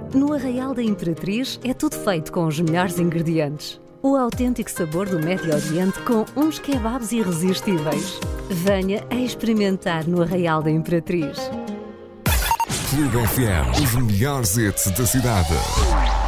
No Arraial da Imperatriz é tudo feito com os melhores ingredientes. O autêntico sabor do Médio Oriente com uns kebabs irresistíveis. Venha a experimentar no Arraial da Imperatriz. Clube FM, os melhores hits da cidade.